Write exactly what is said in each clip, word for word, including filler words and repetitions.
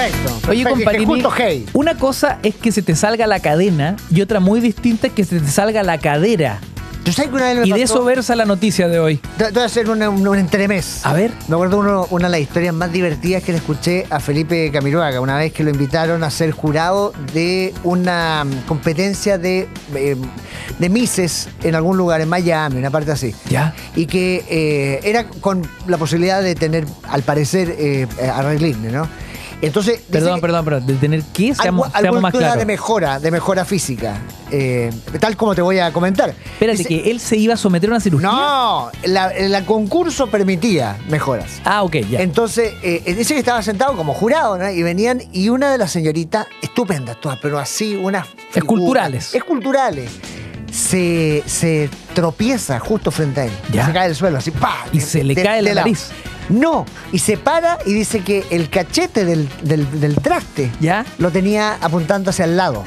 perfecto. Oye, perfecto. Comparini, Justo hey. una cosa es que se te salga la cadena y otra muy distinta es que se te salga la cadera. ¿Tú sabes que una vez me Y de pasó? eso versa la noticia de hoy. Te te voy a hacer un, un, un entremés. A ver. Me acuerdo uno, una de las historias más divertidas que le escuché a Felipe Camiroaga, una vez que lo invitaron a ser jurado de una competencia de, eh, de Misses en algún lugar, en Miami, una parte así. ¿Ya? Y que eh, era con la posibilidad de tener, al parecer, eh, arreglín, ¿no? Entonces, Perdón, dice perdón, perdón. De tener que, seamos, algo, seamos más algo claros. de mejora, de mejora física, eh, tal como te voy a comentar. Espérate, Dice- que él se iba a someter a una cirugía. no, la, la concurso permitía mejoras. Ah, ok, ya. Entonces, eh, dice que estaba sentado como jurado, ¿no? Y venían, y una de las señoritas, estupendas todas, pero así, unas figuras Esculturales. Esculturales. Se, se tropieza justo frente a él. Ya. Se cae del suelo, así, ¡pa! Y se le cae la lado. nariz. No, y se para y dice que el cachete del, del, del traste ¿Ya? lo tenía apuntando hacia el lado.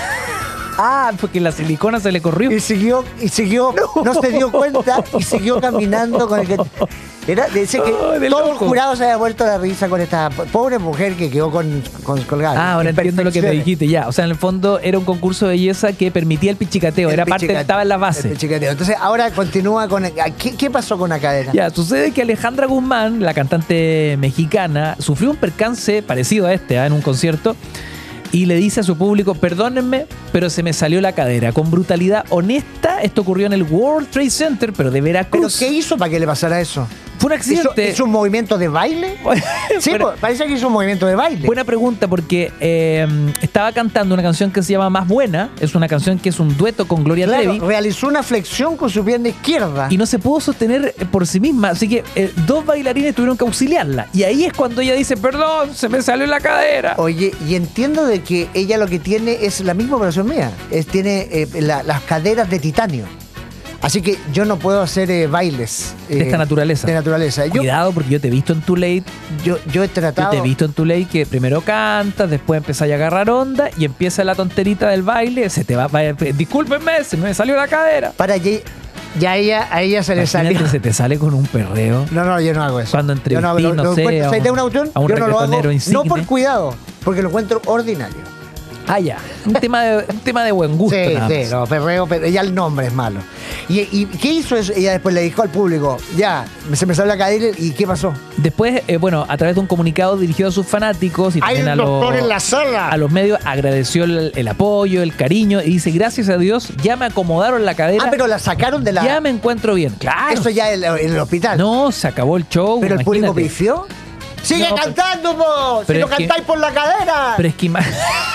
Ah, porque la silicona se le corrió. Y siguió, y siguió, no. se dio cuenta y siguió caminando con el que. Era, dice que Oh, de todo el loco. jurado se había vuelto la risa con esta pobre mujer que quedó con, con colgada. Ah, ahora entiendo lo que te dijiste, ya. O sea, en el fondo era un concurso de belleza que permitía el pichicateo, El era parte, pichicateo, estaba en la el base. pichicateo. Entonces ahora continúa con. ¿Qué, qué pasó con la cadena? Ya, sucede que Alejandra Guzmán, la cantante mexicana, sufrió un percance parecido a este, ¿eh? En un concierto, y le dice a su público, perdónenme, pero se me salió la cadera. Con brutalidad honesta, esto ocurrió en el World Trade Center, pero de ¿Pero Veracruz. qué hizo para que le pasara eso? Fue un ¿Hizo, accidente. hizo un movimiento de baile? Sí, Buena- pues, parece que hizo un movimiento de baile. Buena pregunta, porque eh, estaba cantando una canción que se llama Más Buena. Es una canción que es un dueto con Gloria Claro, Trevi. realizó una flexión con su pierna izquierda. Y no se pudo sostener por sí misma. Así que eh, dos bailarines tuvieron que auxiliarla. Y ahí es cuando ella dice, perdón, se me salió la cadera. Oye, y entiendo de que ella lo que tiene es la misma operación mía. Es, tiene eh, la- las caderas de titanio. Así que yo no puedo hacer eh, bailes. eh, De esta naturaleza. De naturaleza. Yo, Cuidado, porque yo te he visto en tu late. yo, yo he Yo tratado. te he visto en tu late que primero cantas, después empiezas a agarrar onda y empieza la tonterita del baile. Se te va, va discúlpenme, se me salió la cadera. Para ya, ya ella, a ella se le Imagínate, salió. se te sale con un perreo. No, no, yo no hago eso. Cuando Yo no hago- entrevistí, lo- no lo sé, encuentro- a ¿sabes un- de una cuestión? a un Yo no lo hago, reggaetonero insigne. no por cuidado, porque lo encuentro ordinario. Ah, ya. Un tema de, un tema de buen gusto. Sí, nada sí, más. no, perreo, pero ya el nombre es malo. ¿Y, y qué hizo eso? Ella después le dijo al público, ya, se me salió la cadera, ¿y qué pasó? Después, eh, bueno, a través de un comunicado dirigido a sus fanáticos y ¡Hay también un a los, doctor en la sala! a los medios, agradeció el, el apoyo, el cariño y dice, gracias a Dios, ya me acomodaron la cadera, Ah, pero la sacaron de la... ya me encuentro bien. Claro. Eso ya en, en el hospital. No, se acabó el show. pero el público imagínate. pifió. ¡Sigue No, pero- cantando, po! ¡Si pero lo es que- cantáis por la cadera! Pero es que ima-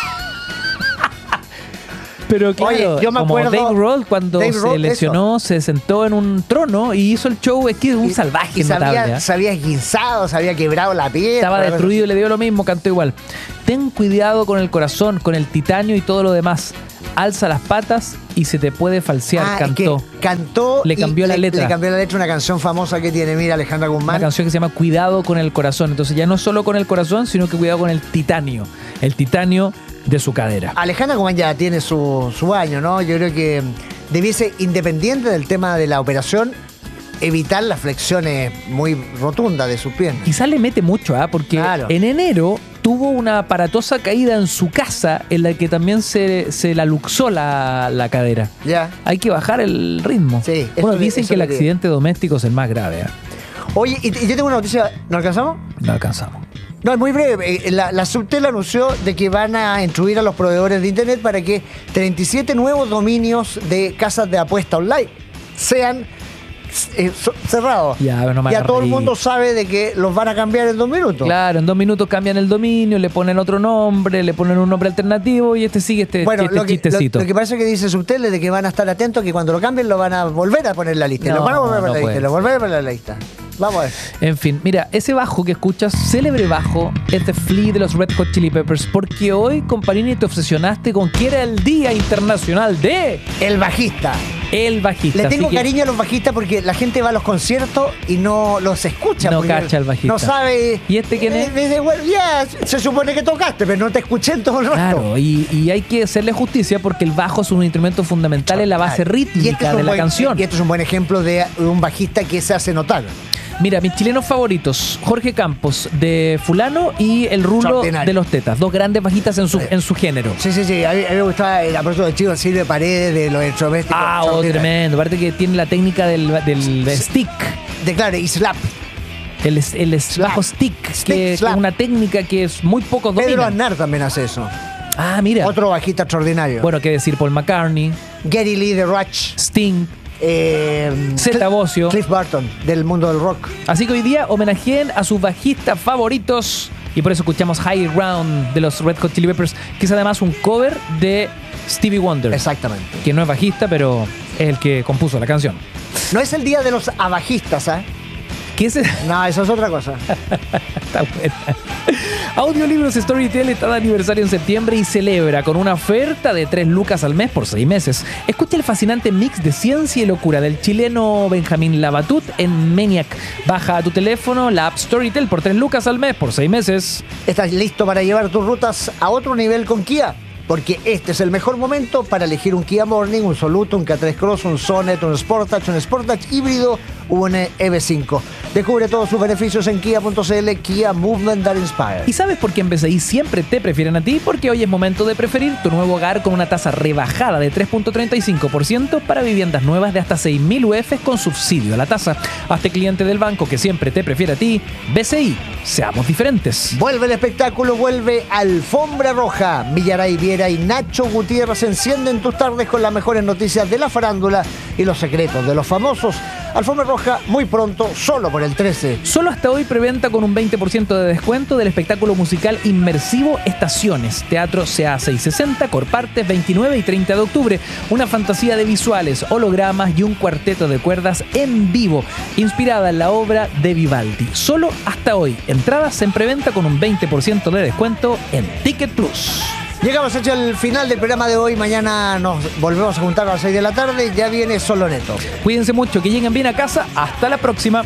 Pero claro, Oye, yo me como acuerdo- Dave Grohl cuando Dave se Grohl, lesionó, se sentó en un trono y hizo el show. Es que es un Y- salvaje y se notable. había, ¿eh? se había esguinzado, se había quebrado la piel. Estaba destruido y le dio lo mismo, cantó igual. Ten cuidado con el corazón, con el titanio y todo lo demás. Alza las patas y se te puede falsear, Ah, cantó. es que cantó. Le y cambió la letra. Le cambió la letra, una canción famosa que tiene, mira, Alejandra Una Guzmán. canción que se llama Cuidado con el corazón. Entonces ya no solo con el corazón, sino que cuidado con el titanio. El titanio de su cadera. Alejandra Guzmán ya tiene su, su año, ¿no? Yo creo que debiese, independiente del tema de la operación, evitar las flexiones muy rotundas de sus piernas. Quizás le mete mucho, ¿ah? Porque Claro. en enero tuvo una aparatosa caída en su casa en la que también se, se la luxó la, la cadera. Ya. Hay que bajar el ritmo. Sí, bueno, eso le- dicen eso que el le digo. accidente doméstico es el más grave. ¿ah? Oye, y, y yo tengo una noticia, ¿no alcanzamos? No alcanzamos. No, es muy breve. Eh, La, la Subtel anunció de que van a instruir a los proveedores de Internet para que treinta y siete nuevos dominios de casas de apuesta online sean eh, so- cerrados. Ya, no me ya hagas todo el reír. mundo sabe de que los van a cambiar en dos minutos. Claro, en dos minutos cambian el dominio, le ponen otro nombre, le ponen un nombre alternativo y este sigue este, Bueno, este lo que, lo, chistecito. lo que parece que dice Subtel es de que van a estar atentos que cuando lo cambien lo van a volver a poner en la lista. No, lo van a volver a poner no en la puede lista. Lo volver a poner en la lista. Vamos a ver. En fin, mira, ese bajo que escuchas, célebre bajo, es The Flea de los Red Hot Chili Peppers, porque hoy, compañero, te obsesionaste con que era el Día Internacional de El bajista. el bajista. Le tengo Así que cariño a los bajistas porque la gente va a los conciertos y no los escucha. No porque cacha al bajista. No sabe. ¿Y este quién es? Eh, Dice, bueno, ya, se supone que tocaste, pero no te escuché en todo el rato. Claro, y, y hay que hacerle justicia porque el bajo es un instrumento fundamental en la base Claro. Y rítmica este es un de la buen- canción. Y este es un buen ejemplo de un bajista que se hace notar. Mira, mis chilenos favoritos, Jorge Campos de Fulano y el Rulo de los Tetas, dos grandes bajistas en su, en su género. Sí, sí, sí, a mí, a mí me gustaba el aporte de chico Silvio Paredes, de los electrodomésticos. Ah, oh, tremendo, aparte que tiene la técnica del, del stick. De claro, y slap. El, el slap stick, stick que es slap. una técnica que es muy poco dominan. Pedro Aznar también hace eso. Ah, mira. Otro bajista extraordinario. Bueno, qué decir, Paul McCartney, Geddy Lee de Rush, Sting, eh, Zeta Bosio, Cliff Burton del mundo del rock. Así que hoy día homenajeen a sus bajistas favoritos y por eso escuchamos High Ground de los Red Hot Chili Peppers, que es además un cover de Stevie Wonder. Exactamente. Que no es bajista, pero es el que compuso la canción. No es el día de los abajistas, ¿eh? ¿Qué es? No, eso es otra cosa. Está buena. Audiolibros Storytel está de aniversario en septiembre y celebra con una oferta de tres lucas al mes por seis meses. Escucha el fascinante mix de ciencia y locura del chileno Benjamín Labatut en Maniac. Baja a tu teléfono la app Storytel por tres lucas al mes por seis meses. ¿Estás listo para llevar tus rutas a otro nivel con Kia? Porque este es el mejor momento para elegir un Kia Morning, un Soluto, un K tres Cross, un Sonet, un Sportage, un Sportage híbrido o un E V cinco. Descubre todos sus beneficios en kia punto c l. Kia Movement that Inspires. ¿Y sabes por qué en B C I siempre te prefieren a ti? Porque hoy es momento de preferir tu nuevo hogar con una tasa rebajada de tres punto treinta y cinco por ciento para viviendas nuevas de hasta seis mil U F con subsidio a la tasa. Hazte cliente del banco que siempre te prefiere a ti. B C I, seamos diferentes. Vuelve el espectáculo, vuelve Alfombra Roja. Villaray Viera y Nacho Gutiérrez encienden tus tardes con las mejores noticias de la farándula y los secretos de los famosos. Alfombra Roja muy pronto, solo por el trece. Solo hasta hoy preventa con un veinte por ciento de descuento del espectáculo musical inmersivo Estaciones. Teatro C A seiscientos sesenta, Corpartes, veintinueve y treinta de octubre. Una fantasía de visuales, hologramas y un cuarteto de cuerdas en vivo, inspirada en la obra de Vivaldi. Solo hasta hoy. Entradas en preventa con un veinte por ciento de descuento en Ticket Plus. Llegamos hacia el final del programa de hoy. Mañana nos volvemos a juntar a las seis de la tarde. Ya viene Solo Neto. Cuídense mucho, que lleguen bien a casa. Hasta la próxima.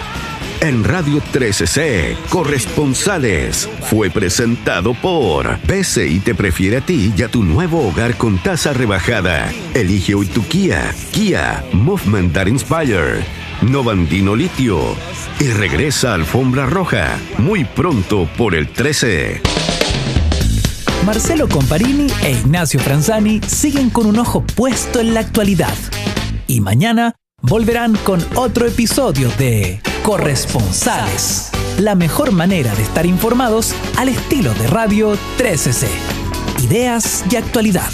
En Radio trece C, Corresponsales, fue presentado por B C I te prefiere a ti y a tu nuevo hogar con tasa rebajada. Elige hoy tu Kia. Kia Movement that Inspire. Novandino Litio. Y regresa a Alfombra Roja muy pronto por el trece. Marcelo Comparini e Ignacio Franzani siguen con un ojo puesto en la actualidad. Y mañana volverán con otro episodio de Corresponsales, la mejor manera de estar informados al estilo de Radio trece C. Ideas y actualidad.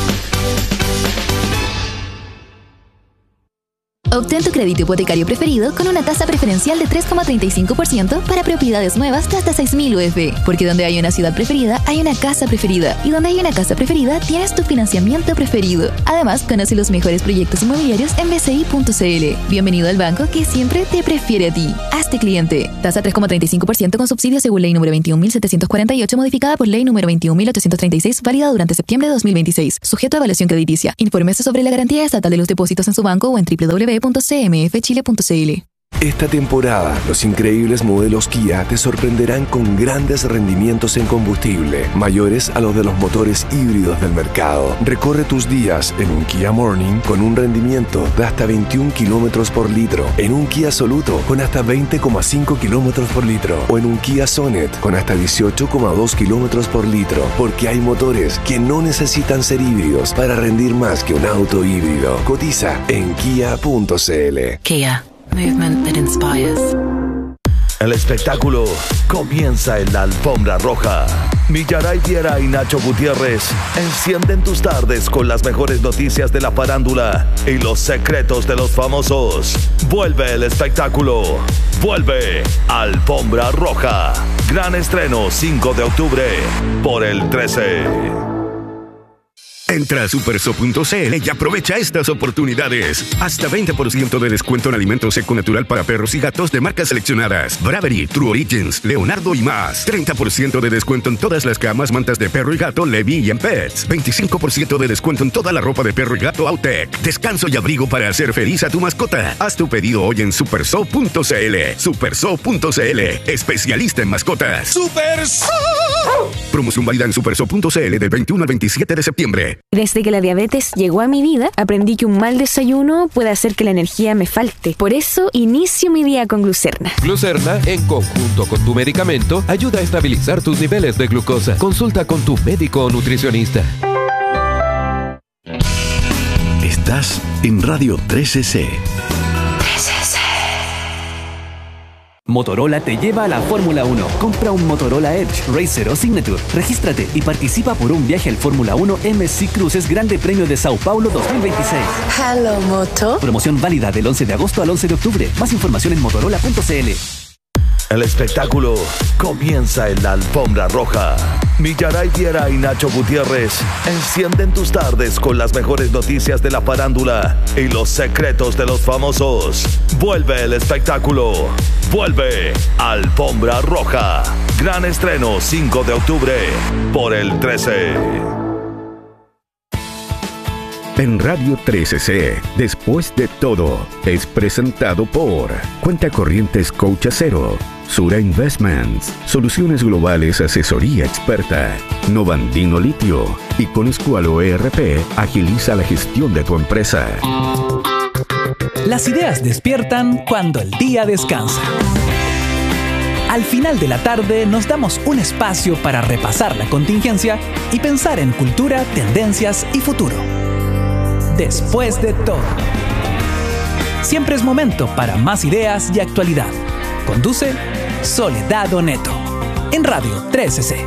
Obtén tu crédito hipotecario preferido con una tasa preferencial de tres coma treinta y cinco por ciento para propiedades nuevas de hasta seis mil U F. Porque donde hay una ciudad preferida, hay una casa preferida. Y donde hay una casa preferida, tienes tu financiamiento preferido. Además, conoce los mejores proyectos inmobiliarios en b c i punto c l. Bienvenido al banco que siempre te prefiere a ti. Hazte cliente. Tasa tres coma treinta y cinco por ciento con subsidio según ley número veintiún mil setecientos cuarenta y ocho, modificada por ley número veintiún mil ochocientos treinta y seis, válida durante septiembre de dos mil veintiséis. Sujeto a evaluación crediticia. Infórmese sobre la garantía estatal de los depósitos en su banco o en w w w punto c m f chile punto c l. Esta temporada, los increíbles modelos Kia te sorprenderán con grandes rendimientos en combustible, mayores a los de los motores híbridos del mercado. Recorre tus días en un Kia Morning con un rendimiento de hasta veintiún kilómetros por litro, en un Kia Soluto con hasta veinte coma cinco kilómetros por litro o en un Kia Sonet con hasta dieciocho coma dos kilómetros por litro, porque hay motores que no necesitan ser híbridos para rendir más que un auto híbrido. Cotiza en kia punto c l. Kia. Movement that inspires. El espectáculo comienza en la Alfombra Roja. Villaray Viera y Nacho Gutiérrez encienden tus tardes con las mejores noticias de la farándula y los secretos de los famosos. Vuelve el espectáculo. Vuelve Alfombra Roja. Gran estreno cinco de octubre por el trece. Entra a superso punto c l y aprovecha estas oportunidades. Hasta veinte por ciento de descuento en alimentos Eco Natural para perros y gatos de marcas seleccionadas. Bravery, True Origins, Leonardo y más. treinta por ciento de descuento en todas las camas, mantas de perro y gato Levi y en Pets. veinticinco por ciento de descuento en toda la ropa de perro y gato Autec. Descanso y abrigo para hacer feliz a tu mascota. Haz tu pedido hoy en superso punto c l. superso punto c l, especialista en mascotas. ¡Superso! Promoción válida en superso punto c l del veintiuno al veintisiete de septiembre. Desde que la diabetes llegó a mi vida, aprendí que un mal desayuno puede hacer que la energía me falte. Por eso, inicio mi día con Glucerna. Glucerna, en conjunto con tu medicamento, ayuda a estabilizar tus niveles de glucosa. Consulta con tu médico o nutricionista. Estás en Radio trece C. Motorola te lleva a la Fórmula uno. Compra un Motorola Edge, Racer o Signature. Regístrate y participa por un viaje al Fórmula uno M S C Cruises Grande Premio de Sao Paulo dos mil veintiséis. Hello, Moto. Promoción válida del once de agosto al once de octubre. Más información en motorola punto c l. El espectáculo comienza en la alfombra roja. Millaray Viera y Nacho Gutiérrez encienden tus tardes con las mejores noticias de la farándula y los secretos de los famosos. Vuelve el espectáculo. Vuelve Alfombra Roja. Gran estreno cinco de octubre por el trece. En Radio trece C, Después de Todo, es presentado por Cuenta Corrientes Coach Acero, Sura Investments, Soluciones Globales Asesoría Experta, Novandino Litio y con Escualo E R P agiliza la gestión de tu empresa. Las ideas despiertan cuando el día descansa. Al final de la tarde nos damos un espacio para repasar la contingencia y pensar en cultura, tendencias y futuro. Después de todo. Siempre es momento para más ideas y actualidad. Conduce Soledad Oneto en Radio trece C.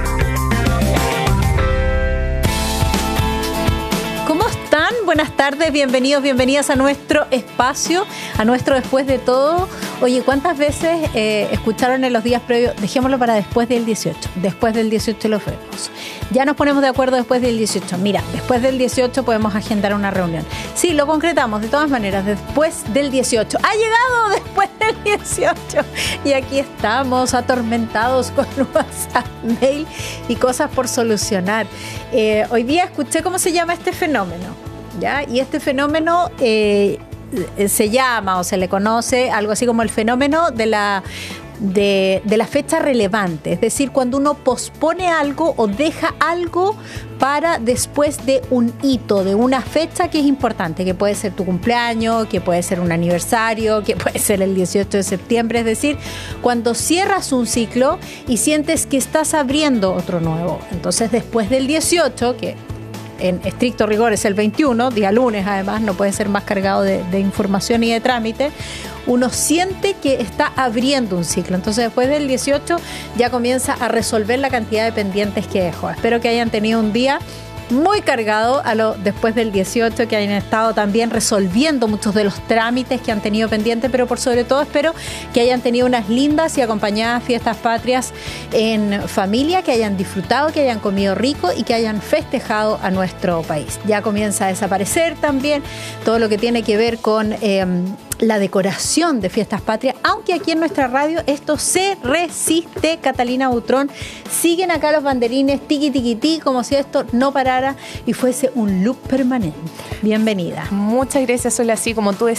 ¿Cómo están? Buenas tardes, bienvenidos, bienvenidas a nuestro espacio, a nuestro Después de Todo. Oye, ¿cuántas veces eh, escucharon en los días previos? Dejémoslo para después del dieciocho. Después del dieciocho lo vemos. Ya nos ponemos de acuerdo después del dieciocho. Mira, después del dieciocho podemos agendar una reunión. Sí, lo concretamos de todas maneras, después del dieciocho. Ha llegado después del dieciocho. Y aquí estamos atormentados con WhatsApp, mail y cosas por solucionar. Eh, hoy día escuché cómo se llama este fenómeno, ¿ya? Y este fenómeno eh, se llama o se le conoce algo así como el fenómeno de la... De, de la fecha relevante, es decir, cuando uno pospone algo o deja algo para después de un hito, de una fecha que es importante, que puede ser tu cumpleaños, que puede ser un aniversario, que puede ser el dieciocho de septiembre, es decir, cuando cierras un ciclo y sientes que estás abriendo otro nuevo. Entonces, después del dieciocho, que en estricto rigor es el veintiuno, día lunes además, no puede ser más cargado de, de información y de trámite, uno siente que está abriendo un ciclo. Entonces después del dieciocho ya comienza a resolver la cantidad de pendientes que dejó. Espero que hayan tenido un día muy cargado a lo después del dieciocho, que hayan estado también resolviendo muchos de los trámites que han tenido pendientes, pero por sobre todo espero que hayan tenido unas lindas y acompañadas fiestas patrias en familia, que hayan disfrutado, que hayan comido rico y que hayan festejado a nuestro país. Ya comienza a desaparecer también todo lo que tiene que ver con eh, la decoración de fiestas patrias, aunque aquí en nuestra radio esto se resiste. Catalina Butrón, siguen acá los banderines tiqui tiqui ti, como si esto no parara y fuese un loop permanente. Bienvenida. Muchas gracias, Sola. Así como tú decías,